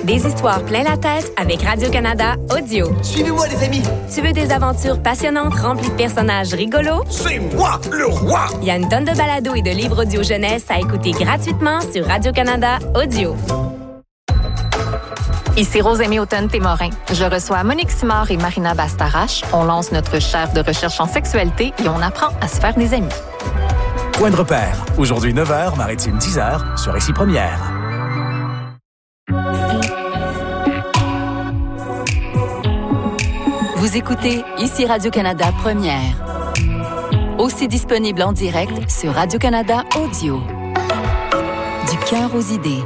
Des histoires plein la tête avec Radio-Canada Audio. Suivez-moi, les amis! Tu veux des aventures passionnantes remplies de personnages rigolos? C'est moi, le roi! Il y a une tonne de balados et de livres audio jeunesse à écouter gratuitement sur Radio-Canada Audio. Ici Rosemée Automne-Témorin. Je reçois Monique Simard et Marina Bastarache. On lance notre chaire de recherche en sexualité et on apprend à se faire des amis. Point de repère. Aujourd'hui 9h, Maritime 10h, sur Ici Première. Vous écoutez Ici Radio-Canada Première. Aussi disponible en direct sur Radio-Canada Audio. Du cœur aux idées.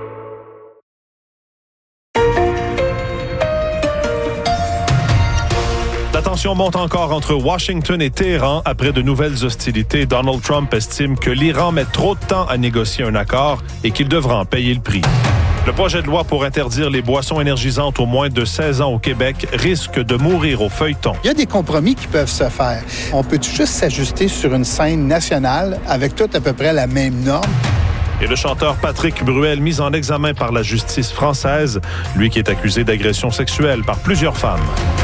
La tension monte encore entre Washington et Téhéran après de nouvelles hostilités. Donald Trump estime que l'Iran met trop de temps à négocier un accord et qu'il devra en payer le prix. Le projet de loi pour interdire les boissons énergisantes aux moins de 16 ans au Québec risque de mourir au feuilleton. Il y a des compromis qui peuvent se faire. On peut juste s'ajuster sur une scène nationale avec tout à peu près la même norme. Et le chanteur Patrick Bruel, mis en examen par la justice française, lui qui est accusé d'agression sexuelle par plusieurs femmes.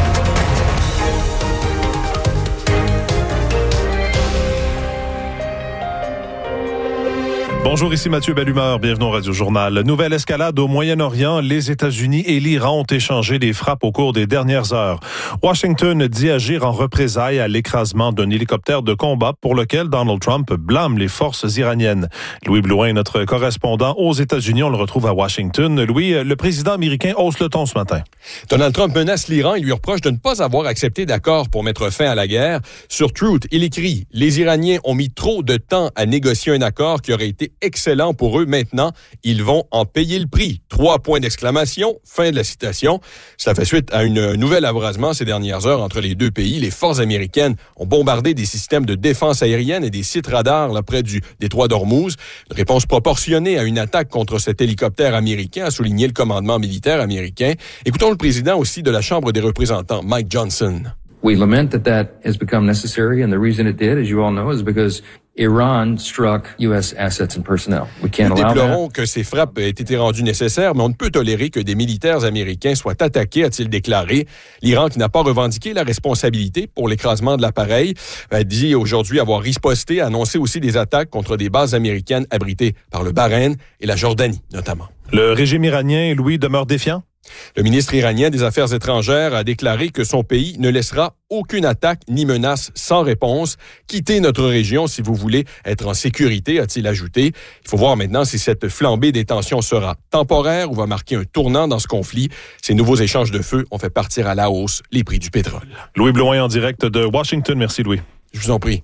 Bonjour, ici Mathieu Bellumeur, bienvenue au Radio-Journal. Nouvelle escalade au Moyen-Orient, les États-Unis et l'Iran ont échangé des frappes au cours des dernières heures. Washington dit agir en représailles à l'écrasement d'un hélicoptère de combat pour lequel Donald Trump blâme les forces iraniennes. Louis Blouin, notre correspondant aux États-Unis, on le retrouve à Washington. Louis, le président américain hausse le ton ce matin. Donald Trump menace l'Iran et lui reproche de ne pas avoir accepté d'accord pour mettre fin à la guerre. Sur Truth, il écrit « Les Iraniens ont mis trop de temps à négocier un accord qui aurait été excellent pour eux. Maintenant, ils vont en payer le prix. 3 points d'exclamation. Fin de la citation. Cela fait suite à une nouvelle abrasement ces dernières heures entre les deux pays. Les forces américaines ont bombardé des systèmes de défense aérienne et des sites radars là, près du détroit d'Ormuz. Une réponse proportionnée à une attaque contre cet hélicoptère américain, a souligné le commandement militaire américain. Écoutons le président aussi de la Chambre des représentants, Mike Johnson. We lament that has become necessary, and the reason it did, as you all know, is because Iran struck U.S. assets and personnel. We can't allow that. Nous déplorons que ces frappes aient été rendues nécessaires, mais on ne peut tolérer que des militaires américains soient attaqués, a-t-il déclaré. L'Iran, qui n'a pas revendiqué la responsabilité pour l'écrasement de l'appareil, a dit aujourd'hui avoir riposté, a annoncé aussi des attaques contre des bases américaines abritées par le Bahreïn et la Jordanie, notamment. Le régime iranien, Louis, demeure défiant? Le ministre iranien des Affaires étrangères a déclaré que son pays ne laissera aucune attaque ni menace sans réponse. Quittez notre région si vous voulez être en sécurité, a-t-il ajouté. Il faut voir maintenant si cette flambée des tensions sera temporaire ou va marquer un tournant dans ce conflit. Ces nouveaux échanges de feu ont fait partir à la hausse les prix du pétrole. Louis Blouin en direct de Washington. Merci, Louis. Je vous en prie.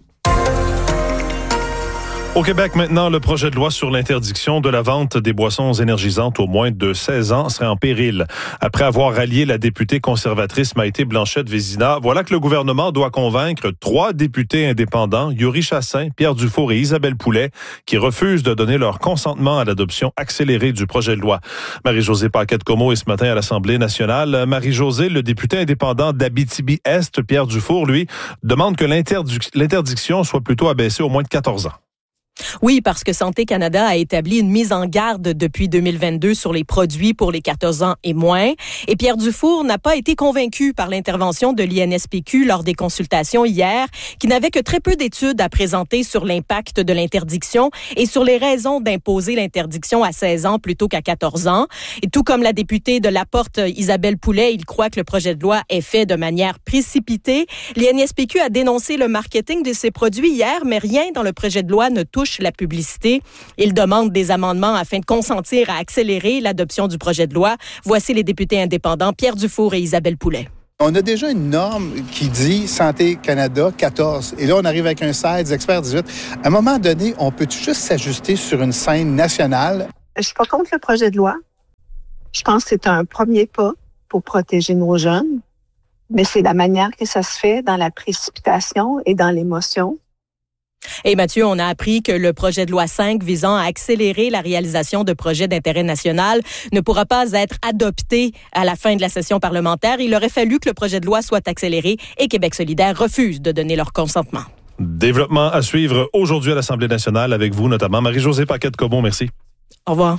Au Québec, maintenant, le projet de loi sur l'interdiction de la vente des boissons énergisantes aux moins de 16 ans serait en péril. Après avoir rallié la députée conservatrice Maïté Blanchette-Vézina, voilà que le gouvernement doit convaincre 3 députés indépendants, Yuri Chassin, Pierre Dufour et Isabelle Poulet, qui refusent de donner leur consentement à l'adoption accélérée du projet de loi. Marie-Josée Paquette-Comeau est ce matin à l'Assemblée nationale. Marie-Josée, le député indépendant d'Abitibi-Est, Pierre Dufour, lui, demande que l'interdiction soit plutôt abaissée aux moins de 14 ans. Oui, parce que Santé Canada a établi une mise en garde depuis 2022 sur les produits pour les 14 ans et moins. Et Pierre Dufour n'a pas été convaincu par l'intervention de l'INSPQ lors des consultations hier, qui n'avait que très peu d'études à présenter sur l'impact de l'interdiction et sur les raisons d'imposer l'interdiction à 16 ans plutôt qu'à 14 ans. Et tout comme la députée de La Porte, Isabelle Poulet, il croit que le projet de loi est fait de manière précipitée. L'INSPQ a dénoncé le marketing de ces produits hier, mais rien dans le projet de loi ne touche la publicité. Il demande des amendements afin de consentir à accélérer l'adoption du projet de loi. Voici les députés indépendants Pierre Dufour et Isabelle Poulet. On a déjà une norme qui dit Santé Canada 14. Et là, on arrive avec un 16, experts 18. À un moment donné, on peut juste s'ajuster sur une scène nationale? Je suis pas contre le projet de loi. Je pense que c'est un premier pas pour protéger nos jeunes. Mais c'est la manière que ça se fait, dans la précipitation et dans l'émotion. Et Mathieu, on a appris que le projet de loi 5 visant à accélérer la réalisation de projets d'intérêt national ne pourra pas être adopté à la fin de la session parlementaire. Il aurait fallu que le projet de loi soit accéléré et Québec solidaire refuse de donner leur consentement. Développement à suivre aujourd'hui à l'Assemblée nationale avec vous, notamment Marie-Josée Paquette-Comeau. Merci. Au revoir.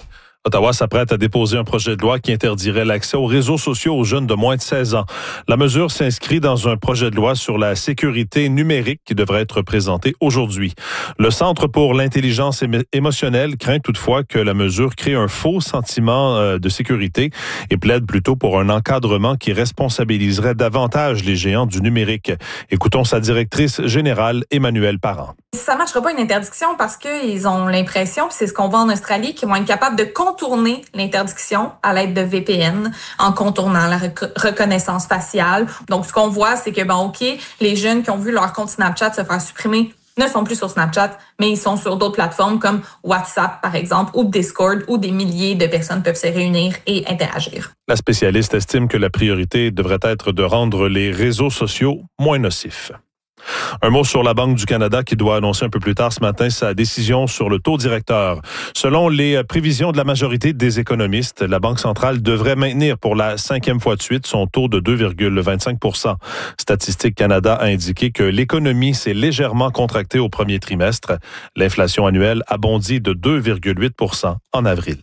Ottawa s'apprête à déposer un projet de loi qui interdirait l'accès aux réseaux sociaux aux jeunes de moins de 16 ans. La mesure s'inscrit dans un projet de loi sur la sécurité numérique qui devrait être présenté aujourd'hui. Le Centre pour l'intelligence émotionnelle craint toutefois que la mesure crée un faux sentiment de sécurité et plaide plutôt pour un encadrement qui responsabiliserait davantage les géants du numérique. Écoutons sa directrice générale, Emmanuelle Parent. Ça ne marchera pas une interdiction parce qu'ils ont l'impression, puis c'est ce qu'on voit en Australie, qu'ils vont être capables de contourner l'interdiction à l'aide de VPN en contournant la reconnaissance faciale. Donc, ce qu'on voit, c'est que, les jeunes qui ont vu leur compte Snapchat se faire supprimer ne sont plus sur Snapchat, mais ils sont sur d'autres plateformes comme WhatsApp, par exemple, ou Discord, où des milliers de personnes peuvent se réunir et interagir. La spécialiste estime que la priorité devrait être de rendre les réseaux sociaux moins nocifs. Un mot sur la Banque du Canada qui doit annoncer un peu plus tard ce matin sa décision sur le taux directeur. Selon les prévisions de la majorité des économistes, la Banque centrale devrait maintenir pour la 5e fois de suite son taux de 2,25 %. Statistique Canada a indiqué que l'économie s'est légèrement contractée au premier trimestre. L'inflation annuelle a bondi de 2,8 % en avril.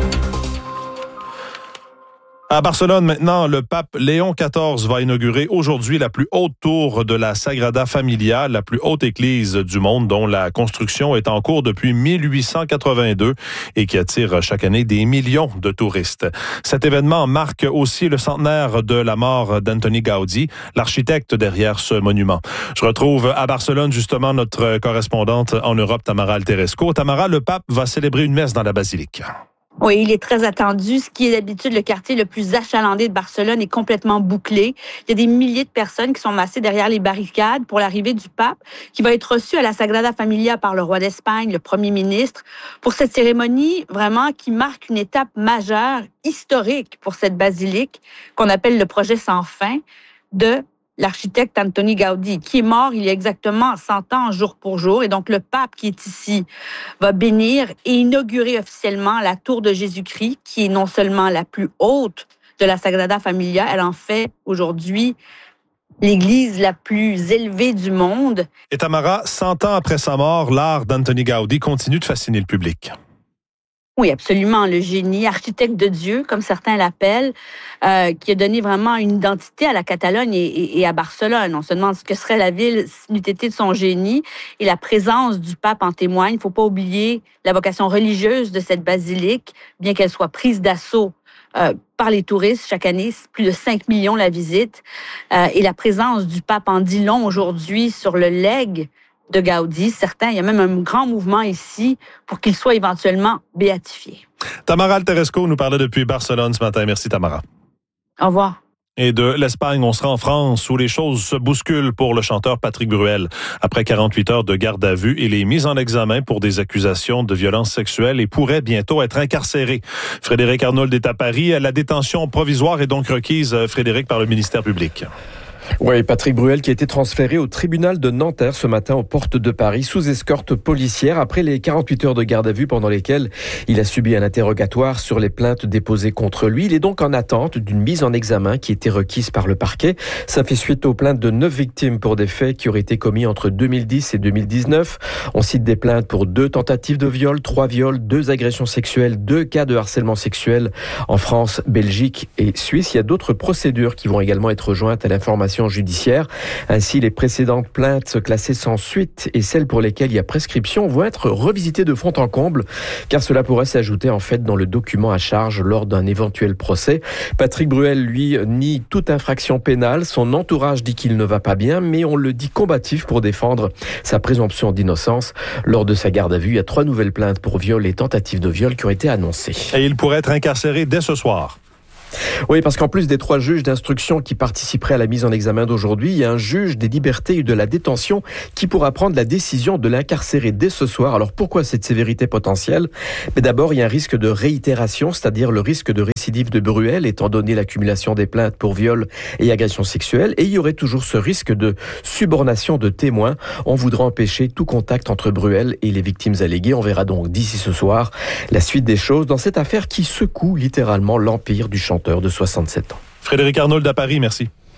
À Barcelone, maintenant, le pape Léon XIV va inaugurer aujourd'hui la plus haute tour de la Sagrada Familia, la plus haute église du monde dont la construction est en cours depuis 1882 et qui attire chaque année des millions de touristes. Cet événement marque aussi le centenaire de la mort d'Antoni Gaudi, l'architecte derrière ce monument. Je retrouve à Barcelone justement notre correspondante en Europe, Tamara Alteresco. Tamara, le pape va célébrer une messe dans la basilique. Oui, il est très attendu. Ce qui est d'habitude le quartier le plus achalandé de Barcelone est complètement bouclé. Il y a des milliers de personnes qui sont massées derrière les barricades pour l'arrivée du pape, qui va être reçu à la Sagrada Familia par le roi d'Espagne, le premier ministre, pour cette cérémonie vraiment qui marque une étape majeure, historique pour cette basilique qu'on appelle le projet sans fin de l'architecte Antoni Gaudi, qui est mort il y a exactement 100 ans, jour pour jour. Et donc, le pape qui est ici va bénir et inaugurer officiellement la tour de Jésus-Christ, qui est non seulement la plus haute de la Sagrada Familia, elle en fait aujourd'hui l'église la plus élevée du monde. Et Tamara, 100 ans après sa mort, l'art d'Antoni Gaudi continue de fasciner le public. Oui, absolument. Le génie, architecte de Dieu, comme certains l'appellent, qui a donné vraiment une identité à la Catalogne et à Barcelone. On se demande ce que serait la ville si n'eût été de son génie. Et la présence du pape en témoigne. Il ne faut pas oublier la vocation religieuse de cette basilique, bien qu'elle soit prise d'assaut par les touristes chaque année. Plus de 5 millions la visitent. Et la présence du pape en dit long aujourd'hui sur le legs de Gaudi. Certains, il y a même un grand mouvement ici pour qu'il soit éventuellement béatifié. Tamara Alteresco nous parlait depuis Barcelone ce matin. Merci Tamara. Au revoir. Et de l'Espagne, on sera en France où les choses se bousculent pour le chanteur Patrick Bruel. Après 48 heures de garde à vue, il est mis en examen pour des accusations de violence sexuelle et pourrait bientôt être incarcéré. Frédéric Arnould est à Paris. La détention provisoire est donc requise, Frédéric, par le ministère public. Oui, Patrick Bruel qui a été transféré au tribunal de Nanterre ce matin aux portes de Paris sous escorte policière après les 48 heures de garde à vue pendant lesquelles il a subi un interrogatoire sur les plaintes déposées contre lui. Il est donc en attente d'une mise en examen qui a été requise par le parquet. Ça fait suite aux plaintes de 9 victimes pour des faits qui auraient été commis entre 2010 et 2019. On cite des plaintes pour 2 tentatives de viol, 3 viols, 2 agressions sexuelles, 2 cas de harcèlement sexuel en France, Belgique et Suisse. Il y a d'autres procédures qui vont également être jointes à l'information judiciaire. Ainsi, les précédentes plaintes classées sans suite et celles pour lesquelles il y a prescription vont être revisitées de fond en comble, car cela pourrait s'ajouter en fait dans le document à charge lors d'un éventuel procès. Patrick Bruel, lui, nie toute infraction pénale. Son entourage dit qu'il ne va pas bien, mais on le dit combatif pour défendre sa présomption d'innocence. Lors de sa garde à vue, il y a 3 nouvelles plaintes pour viol et tentatives de viol qui ont été annoncées. Et il pourrait être incarcéré dès ce soir. Oui, parce qu'en plus des 3 juges d'instruction qui participeraient à la mise en examen d'aujourd'hui, il y a un juge des libertés et de la détention qui pourra prendre la décision de l'incarcérer dès ce soir. Alors pourquoi cette sévérité potentielle ? Mais d'abord, il y a un risque de réitération, c'est-à-dire le risque de récidive de Bruel, étant donné l'accumulation des plaintes pour viol et agression sexuelle. Et il y aurait toujours ce risque de subornation de témoins. On voudra empêcher tout contact entre Bruel et les victimes alléguées. On verra donc d'ici ce soir la suite des choses dans cette affaire qui secoue littéralement l'empire du chanteur de 67 ans. Frédéric Arnould à Paris, merci.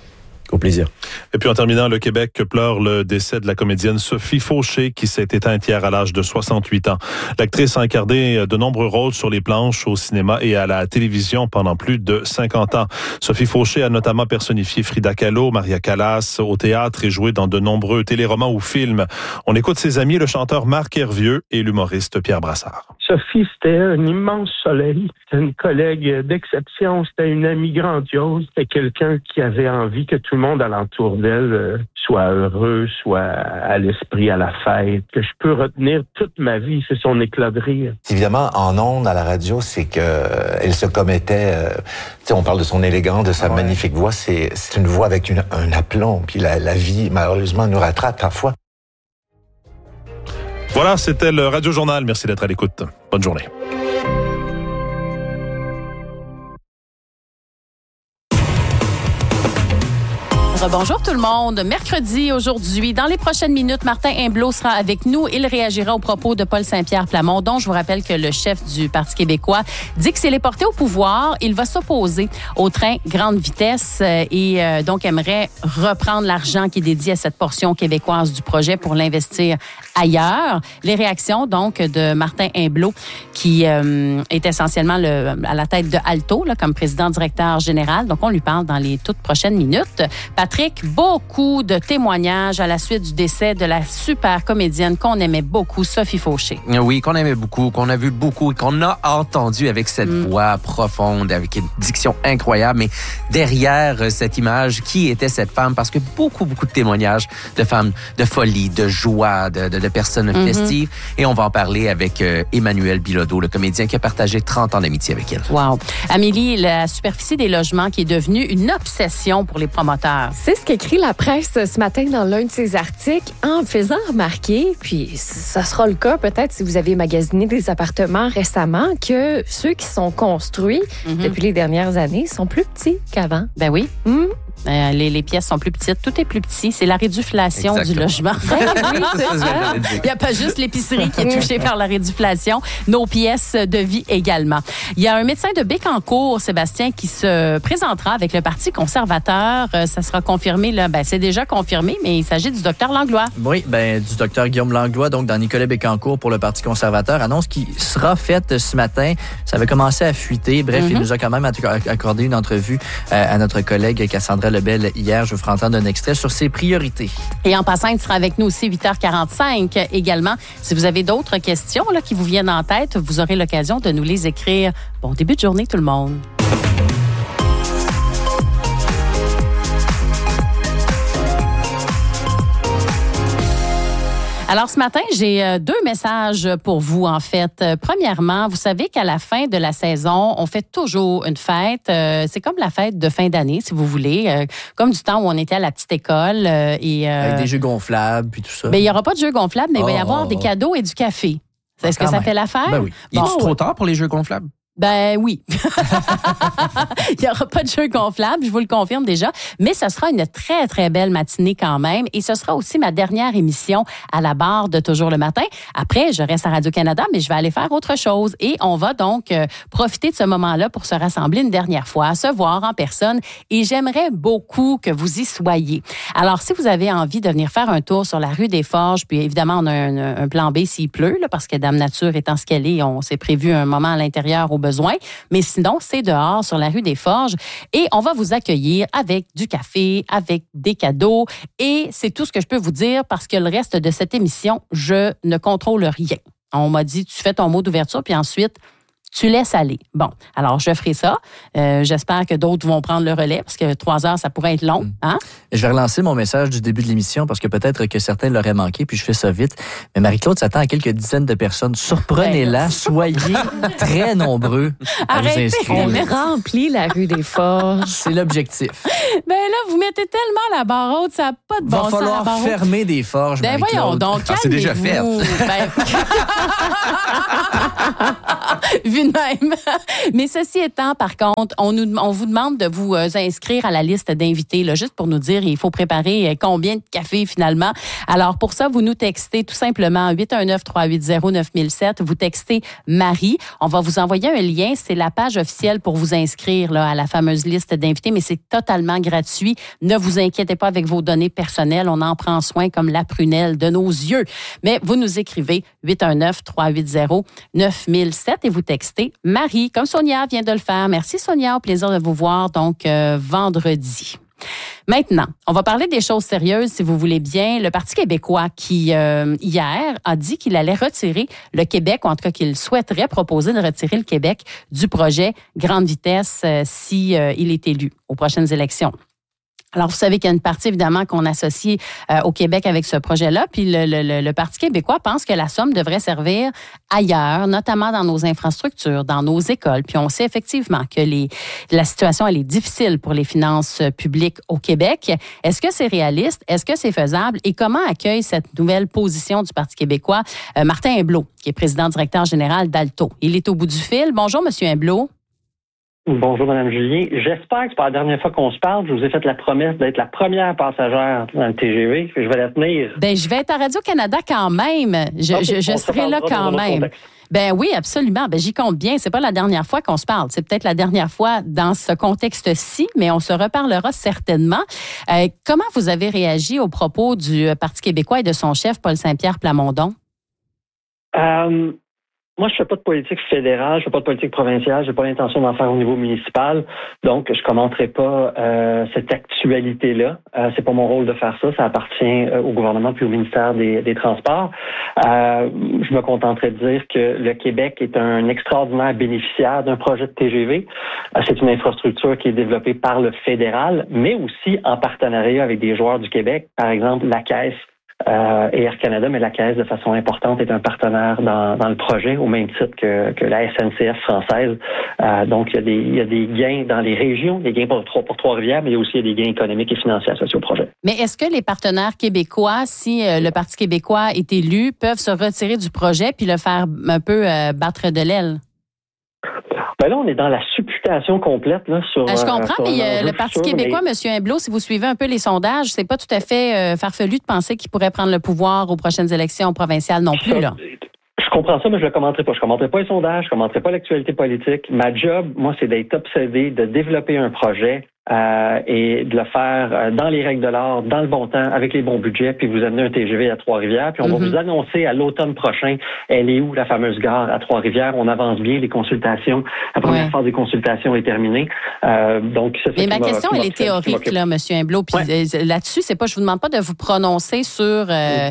Au plaisir. Et puis en terminant, le Québec pleure le décès de la comédienne Sophie Fauché qui s'est éteinte hier à l'âge de 68 ans. L'actrice a incarné de nombreux rôles sur les planches, au cinéma et à la télévision pendant plus de 50 ans. Sophie Fauché a notamment personnifié Frida Kahlo, Maria Callas au théâtre et joué dans de nombreux téléromans ou films. On écoute ses amis, le chanteur Marc Hervieux et l'humoriste Pierre Brassard. Sophie, c'était un immense soleil. C'était une collègue d'exception. C'était une amie grandiose. C'était quelqu'un qui avait envie que tout le monde alentour d'elle soit heureux, soit à l'esprit, à la fête. Que je peux retenir toute ma vie, c'est son éclat de rire. Évidemment, en ondes, à la radio, c'est qu'elle se commettait... on parle de son élégance, de sa magnifique voix. C'est une voix avec un aplomb. Puis la vie, malheureusement, nous rattrape parfois. Voilà, c'était le Radio Journal. Merci d'être à l'écoute. Bonne journée. Bonjour tout le monde. Mercredi, aujourd'hui, dans les prochaines minutes, Martin Imblot sera avec nous. Il réagira aux propos de Paul Saint-Pierre Plamond, dont je vous rappelle que le chef du Parti québécois dit que s'il est porté au pouvoir, il va s'opposer au train grande vitesse et donc aimerait reprendre l'argent qui est dédié à cette portion québécoise du projet pour l'investir ailleurs. Les réactions donc de Martin Imblot, qui est essentiellement à la tête de Alto là, comme président-directeur général. Donc on lui parle dans les toutes prochaines minutes. Patrick, beaucoup de témoignages à la suite du décès de la super comédienne qu'on aimait beaucoup, Sophie Fauché. Oui, qu'on aimait beaucoup, qu'on a vu beaucoup et qu'on a entendu avec cette voix profonde, avec une diction incroyable. Mais derrière cette image, qui était cette femme? Parce que beaucoup de témoignages de femmes de folie, de joie, de personnes festives. Et on va en parler avec Emmanuel Bilodeau, le comédien qui a partagé 30 ans d'amitié avec elle. Wow. Amélie, la superficie des logements qui est devenue une obsession pour les promoteurs. C'est ce qu'écrit la presse ce matin dans l'un de ses articles en faisant remarquer, puis ça sera le cas peut-être si vous avez magasiné des appartements récemment, que ceux qui sont construits depuis les dernières années sont plus petits qu'avant. Ben oui. Les pièces sont plus petites. Tout est plus petit. C'est la réduflation du logement. Oui, c'est ça. Il n'y a pas juste l'épicerie qui est touchée par la réduflation. Nos pièces de vie également. Il y a un médecin de Bécancour, Sébastien, qui se présentera avec le Parti conservateur. Ça sera confirmé, là. Ben, c'est déjà confirmé, mais il s'agit du docteur Langlois. Oui, du docteur Guillaume Langlois, donc dans Nicolas Bécancour pour le Parti conservateur. Annonce qui sera faite ce matin. Ça avait commencé à fuiter. Bref, il nous a quand même accordé une entrevue à notre collègue Cassandra Lebel hier. Je vous ferai entendre un extrait sur ses priorités. Et en passant, il sera avec nous aussi 8h45 également. Si vous avez d'autres questions là, qui vous viennent en tête, vous aurez l'occasion de nous les écrire. Bon début de journée tout le monde. Alors, ce matin, j'ai 2 messages pour vous, en fait. Premièrement, vous savez qu'à la fin de la saison, on fait toujours une fête. C'est comme la fête de fin d'année, si vous voulez. Comme du temps où on était à la petite école. Avec des jeux gonflables, puis tout ça. Ben, il n'y aura pas de jeux gonflables, mais il va y avoir des cadeaux et du café. Est-ce que ça fait l'affaire? Ben oui. Il est trop tard pour les jeux gonflables? Ben oui. Il n'y aura pas de jeu gonflable, je vous le confirme déjà. Mais ce sera une très, très belle matinée quand même. Et ce sera aussi ma dernière émission à la barre de Toujours le matin. Après, je reste à Radio-Canada, mais je vais aller faire autre chose. Et on va donc profiter de ce moment-là pour se rassembler une dernière fois, se voir en personne. Et j'aimerais beaucoup que vous y soyez. Alors, si vous avez envie de venir faire un tour sur la rue des Forges, puis évidemment, on a un plan B s'il pleut, là, parce que Dame Nature étant ce qu'elle est, on s'est prévu un moment à l'intérieur au besoin. Mais sinon, c'est dehors, sur la rue des Forges. Et on va vous accueillir avec du café, avec des cadeaux. Et c'est tout ce que je peux vous dire parce que le reste de cette émission, je ne contrôle rien. On m'a dit, tu fais ton mot d'ouverture, puis ensuite, tu laisses aller. Bon, alors je ferai ça. J'espère que d'autres vont prendre le relais parce que 3 heures, ça pourrait être long. Hein? Je vais relancer mon message du début de l'émission parce que peut-être que certains l'auraient manqué, puis je fais ça vite. Mais Marie-Claude s'attend à quelques dizaines de personnes. Surprenez-la, soyez très nombreux à vous inscrire. On remplit la rue des Forges. C'est l'objectif. Ben là, vous mettez tellement la barre haute, ça n'a pas de bon sens. Va falloir fermer des forges, Ben voyons donc, c'est déjà fait. Vu de même. Mais ceci étant, par contre, on vous demande de vous inscrire à la liste d'invités, là, juste pour nous dire il faut préparer combien de café finalement. Alors, pour ça, vous nous textez tout simplement 819-380-9007. Vous textez Marie. On va vous envoyer un lien. C'est la page officielle pour vous inscrire là, à la fameuse liste d'invités, mais c'est totalement gratuit. Ne vous inquiétez pas avec vos données personnelles. On en prend soin comme la prunelle de nos yeux. Mais vous nous écrivez 819-380-9007 et vous textez Marie, comme Sonia vient de le faire. Merci Sonia, au plaisir de vous voir donc vendredi. Maintenant, on va parler des choses sérieuses, si vous voulez bien. Le Parti québécois qui, hier, a dit qu'il allait retirer le Québec, ou en tout cas qu'il souhaiterait proposer de retirer le Québec du projet Grande Vitesse si il est élu aux prochaines élections. Alors, vous savez qu'il y a une partie, évidemment, qu'on associe au Québec avec ce projet-là. Puis le Parti québécois pense que la somme devrait servir ailleurs, notamment dans nos infrastructures, dans nos écoles. Puis on sait effectivement que la situation, elle est difficile pour les finances publiques au Québec. Est-ce que c'est réaliste? Est-ce que c'est faisable? Et comment accueille cette nouvelle position du Parti québécois Martin Imblot, qui est président-directeur général d'Alto? Il est au bout du fil. Bonjour, Monsieur Imblot. Bonjour, Mme Julien. J'espère que c'est pas la dernière fois qu'on se parle. Je vous ai fait la promesse d'être la première passagère dans le TGV. Je vais la tenir. Ben, je vais être à Radio-Canada quand même. Je serai là quand même. Ben oui, absolument. Ben, j'y compte bien. C'est pas la dernière fois qu'on se parle. C'est peut-être la dernière fois dans ce contexte-ci, mais on se reparlera certainement. Comment vous avez réagi aux propos du Parti québécois et de son chef, Paul Saint-Pierre Plamondon? Moi, je fais pas de politique fédérale, je fais pas de politique provinciale, j'ai pas l'intention d'en faire au niveau municipal, donc je commenterai pas cette actualité-là. C'est pas mon rôle de faire ça, ça appartient au gouvernement puis au ministère des Transports. Je me contenterai de dire que le Québec est un extraordinaire bénéficiaire d'un projet de TGV. C'est une infrastructure qui est développée par le fédéral, mais aussi en partenariat avec des joueurs du Québec, par exemple la Caisse. Et Air Canada, mais la Caisse, de façon importante, est un partenaire dans le projet, au même titre que la SNCF française. Donc, il y a des gains dans les régions, des gains pour Trois-Rivières, mais il y a aussi des gains économiques et financiers associés au projet. Mais est-ce que les partenaires québécois, si le Parti québécois est élu, peuvent se retirer du projet puis le faire un peu battre de l'aile? Ben là, on est dans la supputation complète là, sur. Je comprends, mais le Parti québécois, M. Imblot, si vous suivez un peu les sondages, c'est pas tout à fait farfelu de penser qu'il pourrait prendre le pouvoir aux prochaines élections provinciales non plus, là. Je comprends ça, mais je le commenterai pas. Je commenterai pas les sondages, je commenterai pas l'actualité politique. Ma job, moi, c'est d'être obsédé, de développer un projet et de le faire dans les règles de l'art, dans le bon temps, avec les bons budgets, puis vous amener un TGV à Trois-Rivières. Puis on va vous annoncer à l'automne prochain, elle est où la fameuse gare à Trois-Rivières. On avance bien les consultations. La première phase des consultations est terminée. Donc, mais ma question, elle est théorique, là, M. Imblot. Puis là-dessus, c'est pas, je vous demande pas de vous prononcer sur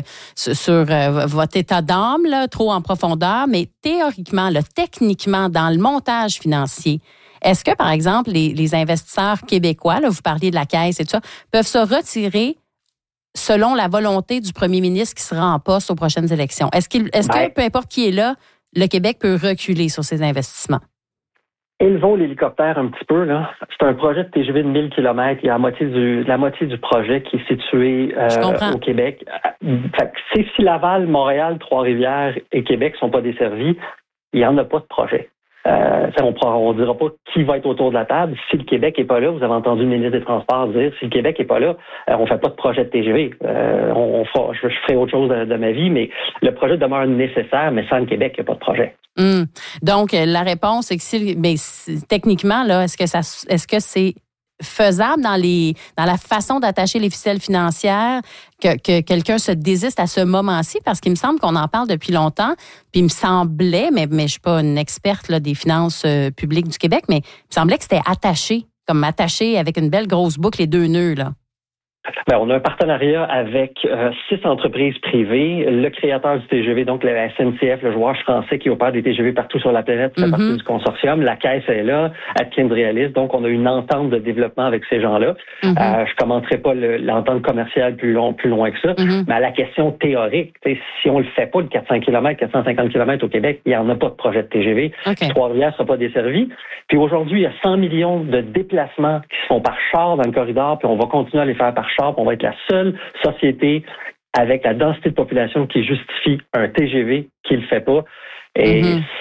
votre état d'âme, là, trop en profondeur, mais théoriquement, là, techniquement, dans le montage financier, est-ce que, par exemple, les investisseurs québécois, là, vous parliez de la Caisse et tout ça, peuvent se retirer selon la volonté du premier ministre qui sera en poste aux prochaines élections? Est-ce que, peu importe qui est là, le Québec peut reculer sur ses investissements? Élevons l'hélicoptère un petit peu, là. C'est un projet de TGV de 1000 km. Il y a la moitié du projet qui est situé au Québec. Si Laval, Montréal, Trois-Rivières et Québec sont pas desservis, il n'y en a pas de projet. On ne dira pas qui va être autour de la table. Si le Québec n'est pas là, vous avez entendu le ministre des Transports dire, si le Québec n'est pas là, on ne fait pas de projet de TGV. Je ferai autre chose de ma vie, mais le projet demeure nécessaire, mais sans le Québec, il n'y a pas de projet. Donc, la réponse est que techniquement, là, est-ce que c'est faisable dans la façon d'attacher les ficelles financières que quelqu'un se désiste à ce moment-ci? Parce qu'il me semble qu'on en parle depuis longtemps, puis il me semblait, mais je suis pas une experte là, des finances publiques du Québec, mais il me semblait que c'était attaché avec une belle grosse boucle, les deux nœuds, là. Ben, on a un partenariat avec 6 entreprises privées. Le créateur du TGV, donc la SNCF, le joueur français qui opère des TGV partout sur la planète, fait partie du consortium. La Caisse est là, Atkins réalise. Donc, on a une entente de développement avec ces gens-là. Je commenterai pas l'entente commerciale plus loin que ça. Mais à la question théorique, si on le fait pas, le 400 km, 450 km au Québec, il n'y en a pas de projet de TGV. Trois-Rivières ne sera pas desservi. Puis aujourd'hui, il y a 100 millions de déplacements qui se font par char dans le corridor, puis on va continuer à les faire par char. On va être la seule société avec la densité de population qui justifie un TGV qui le fait pas. Et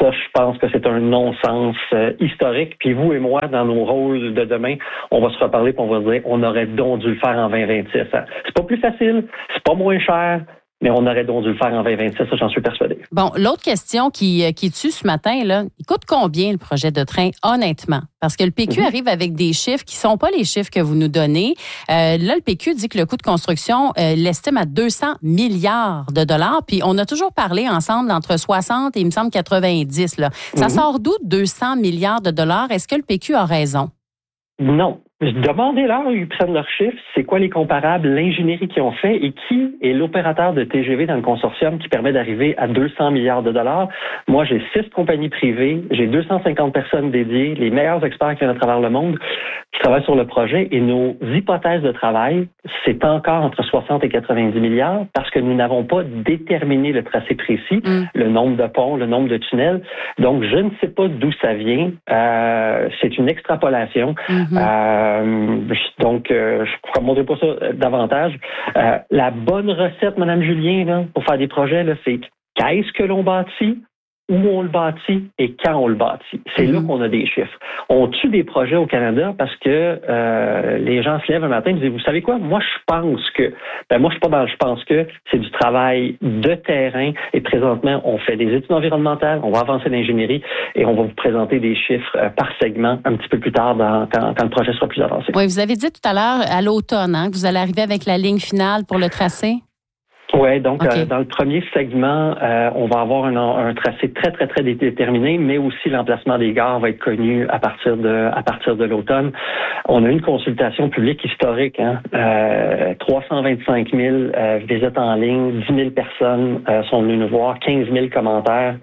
Ça, je pense que c'est un non-sens historique. Puis vous et moi, dans nos rôles de demain, on va se reparler et on va dire on aurait donc dû le faire en 2026. C'est pas plus facile, c'est pas moins cher, mais on aurait donc dû le faire en 2026, ça, j'en suis persuadé. Bon, l'autre question qui tue ce matin, là, il coûte combien le projet de train, honnêtement? Parce que le PQ arrive avec des chiffres qui sont pas les chiffres que vous nous donnez. Là, le PQ dit que le coût de construction l'estime à 200 milliards de dollars. Puis on a toujours parlé ensemble entre 60 et, il me semble, 90. Là. Ça sort d'où 200 milliards de dollars? Est-ce que le PQ a raison? Non. Demandez-leur, ils prennent leurs chiffres, c'est quoi les comparables, l'ingénierie qu'ils ont fait et qui est l'opérateur de TGV dans le consortium qui permet d'arriver à 200 milliards de dollars. Moi, j'ai 6 compagnies privées, j'ai 250 personnes dédiées, les meilleurs experts qui viennent à travers le monde qui travaillent sur le projet et nos hypothèses de travail, c'est encore entre 60 et 90 milliards parce que nous n'avons pas déterminé le tracé précis, le nombre de ponts, le nombre de tunnels. Donc, je ne sais pas d'où ça vient. C'est une extrapolation. Donc, je ne commenterai pas ça davantage. La bonne recette, Mme Julien, là, pour faire des projets, là, c'est qu'est-ce que l'on bâtit, où on le bâtit et quand on le bâtit. C'est là qu'on a des chiffres. On tue des projets au Canada parce que les gens se lèvent un matin et disent, vous savez quoi, moi je pense que, moi je suis pas dans le je pense que, c'est du travail de terrain et présentement on fait des études environnementales, on va avancer l'ingénierie et on va vous présenter des chiffres par segment un petit peu plus tard quand le projet sera plus avancé. Oui, vous avez dit tout à l'heure à l'automne que vous allez arriver avec la ligne finale pour le tracé. Oui, donc dans le premier segment, on va avoir un tracé très, très, très déterminé, mais aussi l'emplacement des gares va être connu à partir de l'automne. On a eu une consultation publique historique, 325 000 visites en ligne, 10 000 personnes sont venues nous voir, 15 000 commentaires.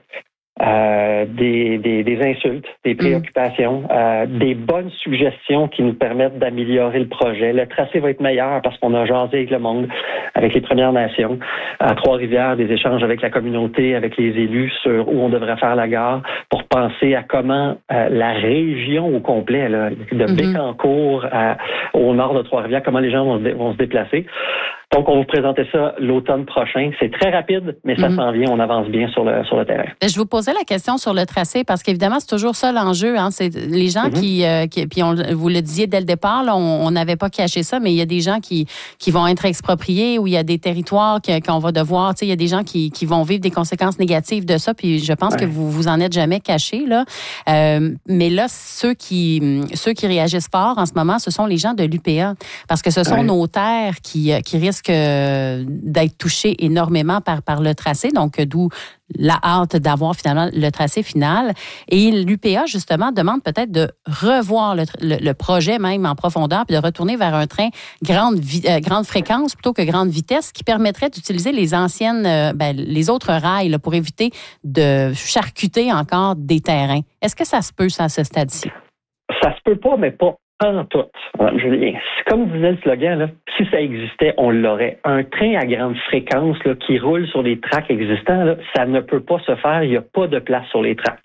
Des insultes, des préoccupations, des bonnes suggestions qui nous permettent d'améliorer le projet. Le tracé va être meilleur parce qu'on a jasé avec le monde, avec les Premières Nations, à Trois-Rivières, des échanges avec la communauté, avec les élus sur où on devrait faire la gare pour penser à comment la région au complet, là, de Bécancour au nord de Trois-Rivières, comment les gens vont se déplacer. Donc, on va vous présenter ça l'automne prochain. C'est très rapide, mais ça s'en vient. On avance bien sur le terrain. Je vous posais la question sur le tracé parce qu'évidemment, c'est toujours ça l'enjeu. C'est les gens qui puis vous le disiez dès le départ, là, on n'avait pas caché ça, mais il y a des gens qui vont être expropriés ou il y a des territoires qu'on va devoir, il y a des gens qui vont vivre des conséquences négatives de ça. Puis je pense que vous en êtes jamais cachés, là. Mais là, ceux qui réagissent fort en ce moment, ce sont les gens de l'UPA parce que ce sont nos terres qui risquent d'être touchés énormément par le tracé, donc d'où la hâte d'avoir finalement le tracé final. Et l'UPA, justement, demande peut-être de revoir le projet même en profondeur puis de retourner vers un train grande fréquence plutôt que grande vitesse qui permettrait d'utiliser les anciennes, les autres rails là, pour éviter de charcuter encore des terrains. Est-ce que ça se peut, ça, à ce stade-ci? Ça se peut pas, mais pas en tout, Julien. Comme disait le slogan, là, si ça existait, on l'aurait. Un train à grande fréquence là, qui roule sur les tracks existants, là, ça ne peut pas se faire. Il n'y a pas de place sur les tracks.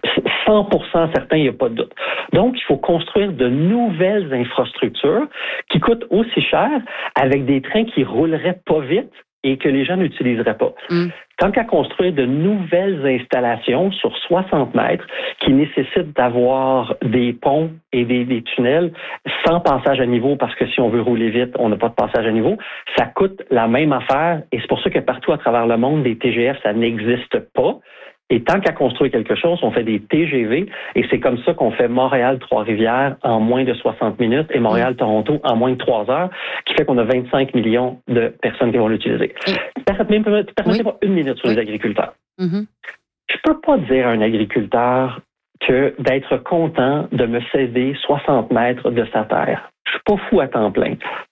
100% certain, il n'y a pas de doute. Donc, il faut construire de nouvelles infrastructures qui coûtent aussi cher avec des trains qui rouleraient pas vite et que les gens n'utiliseraient pas. Tant qu'à construire de nouvelles installations sur 60 mètres qui nécessitent d'avoir des ponts et des tunnels sans passage à niveau, parce que si on veut rouler vite, on n'a pas de passage à niveau, ça coûte la même affaire et c'est pour ça que partout à travers le monde, des TGF, ça n'existe pas. Et tant qu'à construire quelque chose, on fait des TGV et c'est comme ça qu'on fait Montréal-Trois-Rivières en moins de 60 minutes et Montréal-Toronto en moins de 3 heures, qui fait qu'on a 25 millions de personnes qui vont l'utiliser. Permettez-moi une minute sur les agriculteurs. Je peux pas dire à un agriculteur que d'être content de me céder 60 mètres de sa terre. Je suis pas fou à temps plein.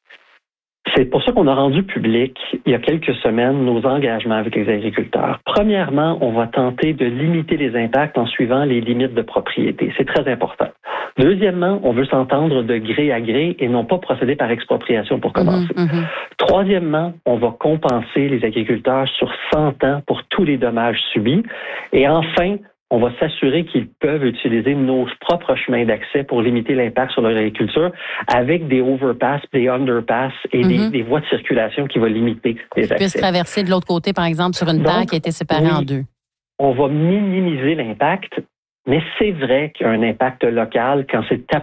C'est pour ça qu'on a rendu public, il y a quelques semaines, nos engagements avec les agriculteurs. Premièrement, on va tenter de limiter les impacts en suivant les limites de propriété. C'est très important. Deuxièmement, on veut s'entendre de gré à gré et non pas procéder par expropriation pour commencer. Troisièmement, on va compenser les agriculteurs sur 100 ans pour tous les dommages subis. Et enfin, on va s'assurer qu'ils peuvent utiliser nos propres chemins d'accès pour limiter l'impact sur leur agriculture avec des overpass, des underpass et des voies de circulation qui vont limiter les accès. Ils puissent traverser de l'autre côté, par exemple, sur une terre qui a été séparée en deux. on va minimiser l'impact, mais c'est vrai qu'il y a un impact local quand c'est